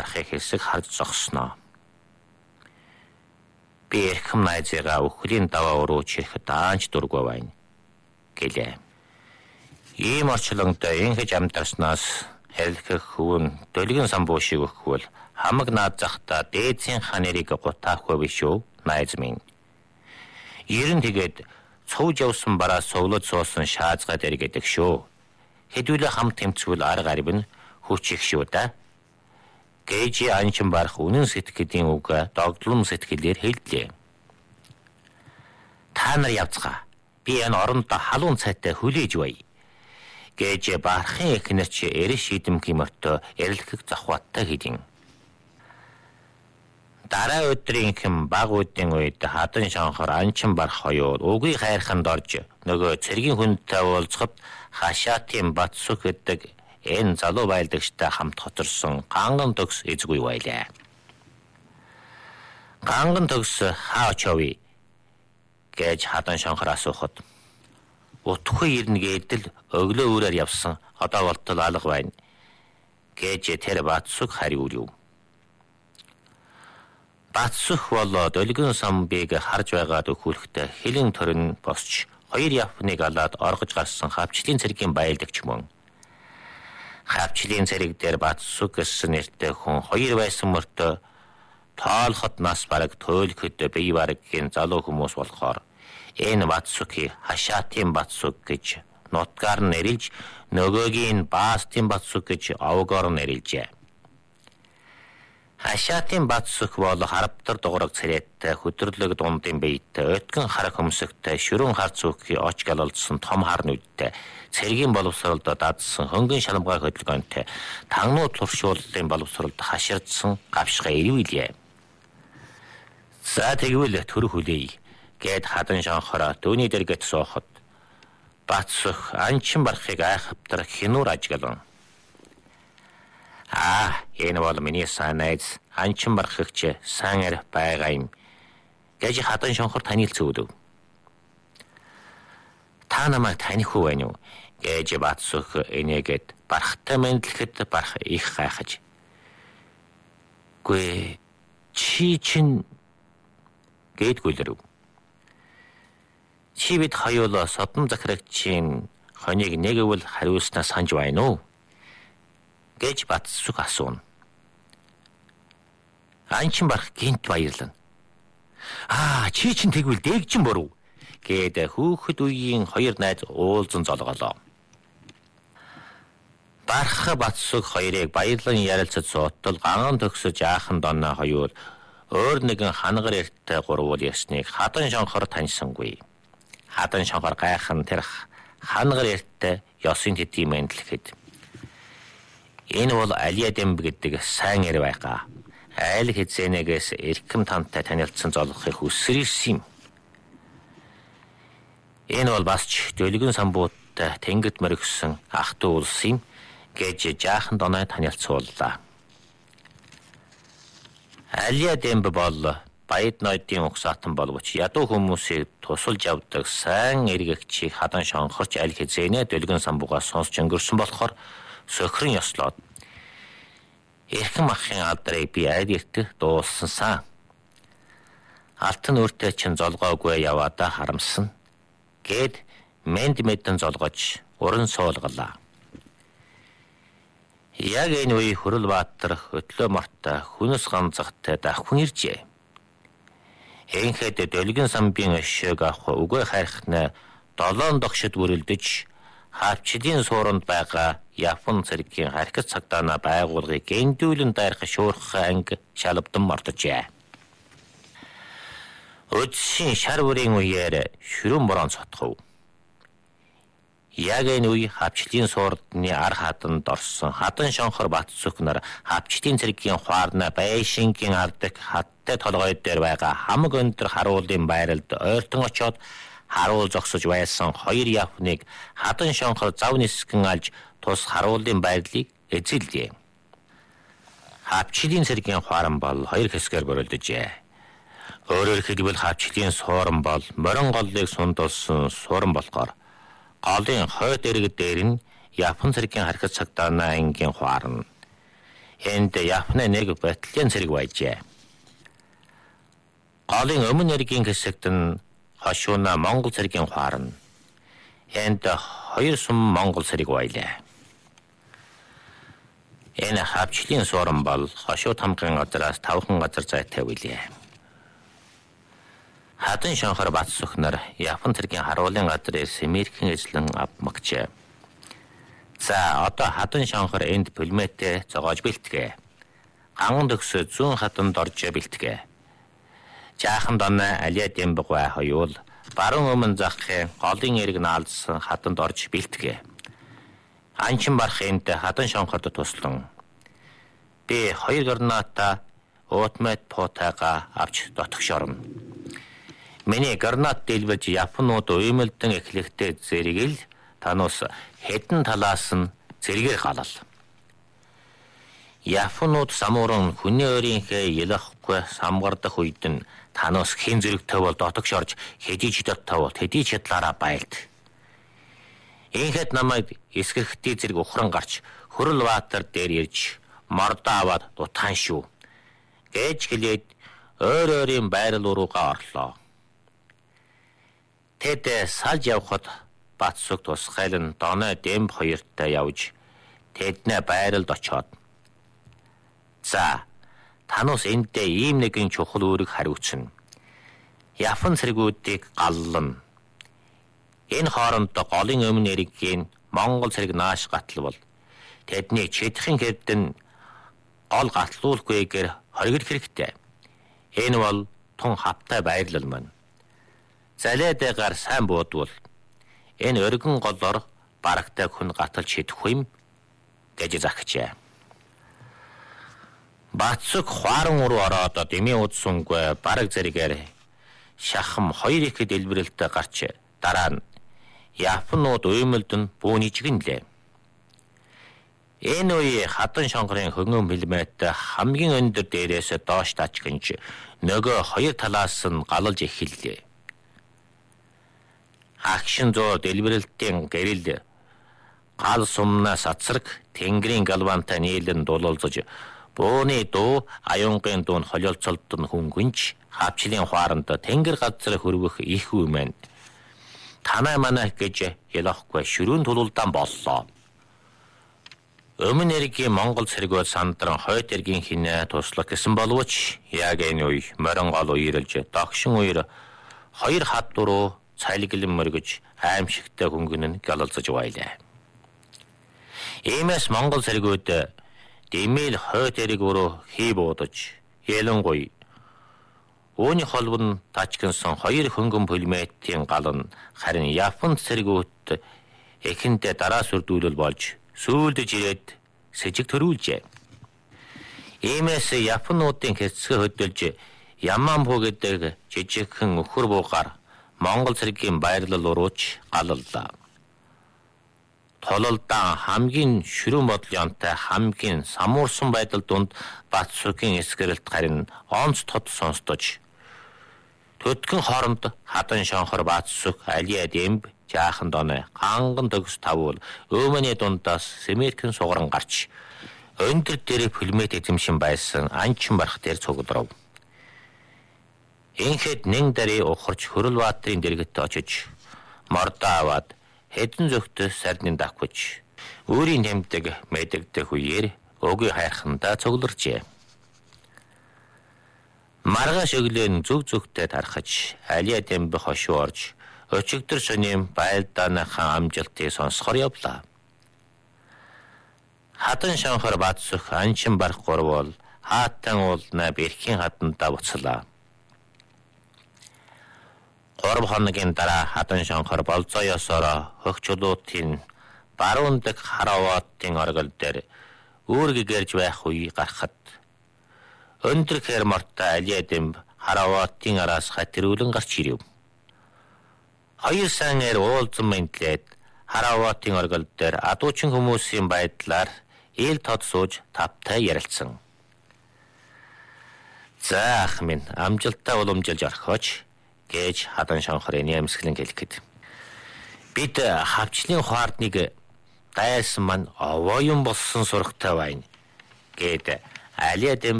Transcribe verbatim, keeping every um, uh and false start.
барахыг хэсэг харж зогсноо. Би эрхэм найзыгаа өхлийн даваа өрөө чихэд даанч дургүй байна гэлээ. Ийм орчлонгтой инхэж амьдарснаас хэлхэх хүн дөлгөн самбуу шиг өгвөл хамаг наад захта дээдсийн ханерыг гутаахгүй биш үү найз минь. Ерэн тэгээд цовж явсан бараа совлож суусан шаазгаад эргэдэг шүү. Хэдүүлээ хам тэмцвэл арга арив нь хүч их шүү да. Гэж анчин барах үнэн сэтгэлийн үг догдлом сэтгэлээр хэллээ. Та нар явцгаа. Би энэ орондоо халуун цайтай хүлээж бай. Гэж барахын эхнэр чи эрэш шийдэмхий мөртөө эрэлхэх зохваттай хэлин. Дараа өдрийн хэм баг үдийн үед хадан шонхор анчин барах хоёуд үгүй хайрханд орж нөгөө цэргийн хүнтэй уулзахад хашаатын Батсүх гэдэг энэ залуу байлдагчтай хамт хоцорсон ганган төгс эзгүй байлаа. Ганган төгс хаа очив гэж хадан шонхор асуухад утхгүй ирнэ гэдэл өглөө үрээр явсан одоо болтол алга байна гэж тэр Батсүх хариулв. Батсүх болоод өлгөн самбыг харж байгаад өхүүлэхдээ хилэн төрн босч хоёр явхныг алаад оргож гарсан хавчлын цэргийн байлдагч мөн. Хавчлын цэрэг дээр Батсүх гэсэн нэртэй хүн хоёр байсан мөртөө тоолоход нас бараг төөлөхөд бие бараггийн залуу хүмүүс болохоор энэ Батсүхийг хашаатын Батсүх гэж нутгаар нь нэрлж нөгөөгийн Баастын Батсүх гэж овгоор нь нэрлжээ. Хашаатын Батсүх бол харвтар дуграг царайтай хөдөрлөг дундын биетэй өткөн харах хөмсөгтэй шүрэн хар цүхий оч галолдсон том хар нүдтэй цэргийн боловсролд дадсан хөнгөн шалмгай хөдөлгөөнтэй тагнуу туршууллын боловсролд хаширдсан гавшгай ирвэлээ. За тэгвэл төр хүлээе гэд хадан шонхороо дөөний дэргэд суухад Батсүх анчин барахыг айхавтар хинуур ажиглан. Аа, энэ бол миний сайн найз анчин барахгч сайн арх байгаа юм гэж хадан шонхор танилцуулв. Та намайг таних уу байна уу гэж Батсүх энийгэд барахтай мэдлэхэд барах их гайхаж. Гүй чи чин гэд гүйлэрв. Чи бид хоёулаа Содом захирагчийн хоныг нэгвэл хариулснаа санаж байна уу гэж Батсүх асууна. Анчин барах гинт баярлана. Аа, чи чин тэгвэл дээгжин буруу гэд хүүхэд үеийн хоёр найз уулзан золголоо. Барах Батсүх хоёрыг баярлан ярилцаж суутал ганган төгсөж аахан доноо хоёул өөр нэгэн хангар эрттэй гурвуул ясныг хадан шонхор таньсангүй. Хадан шонхор гайхан тэр хангар эрттэй ёсын тэдийн мэдлэхэд энэ бол Алия Демб гэдэг сайн эр байгаа. Айл хэзээнээс эрхэм тантай танилцсан золгохыг хүсэрсэн юм. Энэ бол бас ч дөлгөн самбуудтай тэнгид мөрөгсөн ах дүү улс юм гэж жаахан доной танилцууллаа. Алия Демб бол баяд ноёдын угсаатан боловч ядуу хүмүүсийг тусалж явдаг сайн эргэгчийг хадан шонхорч аль хэзээ дөлгөн самбуугаас сонсч өнгөрсөн болохоор сөхрөн ёслоод эрхэм ахын алдрыг би аль эртэ дуулсан. Алтан өртөө чин золгоогүй яваада харамсан гэд мэд мэдэн золгож уран суулгалаа. Яг энэ үе Хүрэлбаатар хөтлөө мартаа хүнс ганцахтай давхин иржээ. Энхэд дөлгөн самбын өшөөг авах үгүй хайрхнаа долоон догшид бүрэлдэж хавчлын сууранд байгаа Япон цэргийн харькц цагдаа байгуулгыг гендүүлэн дайрах шуурх анги шалбдан мартажээ. Өдсийн шар бүрийн үеэр шүрэн борон цотхов. Яг энэ үе хавчлын суурдны ар хаданд орсон хадан шонхор Батсүх нар хавчлын цэргийн хуарна байшингийн ардаг хаттай толгой дээр байгаа хамаг өндөр харуулын байралд ойртон очоод харуул зогсож байсан хоёр явхныг хадан шонхор зав нисгэн алж тус харуулын байрлалыг эзэллээ. Хавчлын цэргийн хуаран бол хоёр хэсгээр бүрэлдэжээ. Өөрөөр хэлбэл хавчлын сууран бол морин голлыг сундулсан сууран болохоор голын хойд эрэг дээр нь Япон цэргийн харькц цагдаа ангийн хуарна. Энд Японы нэг батальон зэрэг байжээ. Голын өмнө эргийн хэсэгт нь хошууна Монгол цэргийн хуарна. Энд хоёр сум Монгол цэрэг байлаа. Энэ хавчлын суурин бол хошуу тамгын газраас тавхан газар зайтай билээ. Хатан шонхор бат сөхнөр Япон цэргийн харуулын газрыг Сэмэрхэн эзлэн авмагчээ. За одоо хатан шонхор энд пулеметтэй зогоож бэлтгээ. Ганган төгсөө зүүн хатанд орж бэлтгээ. Жаахан доноо Алиа Дембгвай хоёул баруун өмнө захын голын эрэг наалдсан хатанд орж бэлтгээ. Анчин барах энд хатан шонхорд туслан би хоёр граната оотмет потага авч дотгошорно. Миний гранат дэлбэж Японууд уймэлдэн эхлэхдээ зэрэгэл танус хэдэн талаас нь зэрэгээр галал. Японууд самууран хүний өрийнхээ ялахгүй самгардах үед нь танус хэн зэрэгтэй бол дотогшорж хэдийч доттой бол хэдий чадлаараа байлт. Инхэд намайг эсгэрхтээ зэрэг ухран гарч хөрөл баатар дээр ирж мордоо аваад дутхан шүү. Гэж хэлээд өөр өөрийн байрал руугаа орлоо. Тэд салж явхад Батсүг тусгайлан Доноо Демб хоёртой явж тэднээ байралд очоод за танус эндээ ийм нэгэн чухал үүрэг хариуцна. Япон цэргүүдийг галлана. Энэ хоорондоо голын өмнө эргийн Монгол цэрэг нааш гатлал бол тэднийг чэдхэн хэрдэн гол гатлуулахгүйгээр хоригдох хэрэгтэй. Энэ бол тун хавтай байрлал маань. Залээдгаар сайн буудвал энэ өргөн голоор барагтай хүн гаталж шидэх юм гэж загчээ. Батсүг хуаран руу ороод дэмий удсангүй бараг зэрэгээр шахам хоёр их дэлбэрэлтэд гарч дараа нь Японууд уймэлдэн бүүний жигнэлээ. Энэ үе хатан шонхорын хөнгөн пулемет хамгийн өндөр дээрээс доош тачгинж нөгөө хоёр талаас нь галалж эхэллээ. Акшн зоо дэлбэрэлтийн гэрэл гал сумнаас ацраг тэнгэрийн галвантай нийлэн дулуулж бөөний дуу аюунгийн дуун холиолцолтон хөнгөнч хавчлын хуаранд тэнгэр газар хөрвөх их үмэн танай манай гэж ялахгүй шүрүүн тулуулдан боллоо. Өмнө эргийн Монгол цэргүүд сандран хойд эргийн хинэ туслах гэсэн боловч яг энэ үе морин гол уйрэлж догшин уйр хоёр хад дуруу цайлглан мөргөж аимшигтай хөнгөн нь галалзаж байлаа. Иймээс Монгол цэргүүд дэмэл хойд эрэг рүү хий буудаж ялангуй өөний холбон тачгинсан хоёр хөнгөн пулеметийн гал нь харин Япон цэргүүд эхэндээ дараа сүрдүүлэл болж сүүлдэж ирээд сэжиг төрүүлжээ. Иймээс Японуудын хэсэг хөдөлж Яманбу гэдэг жижигхэн өхөр буугаар Монгол цэргийн байрлал рууч галаллаа. Тололдоо хамгийн шүрэн бодлонтой хамгийн самуурсан байдал дунд Батсүгийн эсгэрэлт харин онц тод сонсдож төдгөн хооронд хатан шонхор Батсүг Алиа Демб жаахан доноо ганган төгс тавуул өөмөний дундаас Сэмэрхэн сугаран гарч өндөр дээр пулемет эзэмшин байсан анчин барах дээр цугларав. Инхэд нэн дарыг ухарч хөрөл баатрын дэргэд очиж мордоо аваад хэдэн зөвхт сарнын давхиж өөрийн тэмдэг мэдэгдэх үеэр өгийн хайрхандаа цугларчээ. Маргааш өглөө зүг зүгтээ тархаж Алиа Демб хошуу орж өчигдөр шөнийн байлдааныхаа амжилтыг сонсохоор явлаа. Хатан шонхор Батсүг анчин барах гурвал хаатан уулна бэрхийн хатандаа буцлаа. Гурав хоногийн дараа хатан шонхор болзоо ёсороо хөгчлүүдийн баруун дэх хараваатын оргил дээр үүргэгэрж байх үе гарахад өндөр хермортой Алиа Демб хараваатын араас хатирүүлэн гарч ирэв. Хоёр санээр уулзсан мэнтлээд хараваатын оргил дээр адуучин хүмүүсийн байдлаар ил тод сууж тавтай ярилцсан. За ах минь амжилттай уламжилж орхооч гэж хатан шонхорын нэмсгэлэн хэлэхэд бид хавчлын хуардныг дайсан маань овоён болсон сурагтай байна гээд алиад